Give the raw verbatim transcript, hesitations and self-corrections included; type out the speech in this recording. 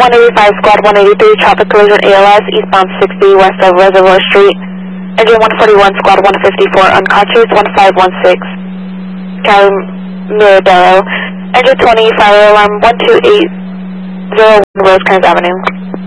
one eighty-five, Squad one eighty-three, traffic collision A L S, eastbound sixty, west of Reservoir Street. Engine one forty-one, Squad one fifty-four, unconscious, one five one six, Cali Miradero. Engine twenty, fire alarm one two eight zero one, Rosecrans Avenue.